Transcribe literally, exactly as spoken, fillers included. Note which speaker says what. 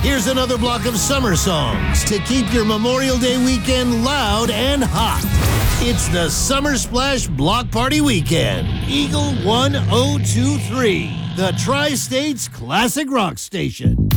Speaker 1: Here's another block of summer songs to keep your Memorial Day weekend loud and hot. It's the Summer Splash Block Party Weekend. Eagle one oh two three, the Tri-States Classic Rock Station.